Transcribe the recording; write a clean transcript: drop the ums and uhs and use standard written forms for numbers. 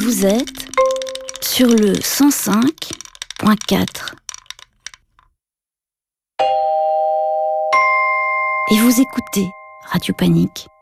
Vous êtes sur le 105.4 et vous écoutez Radio Panique.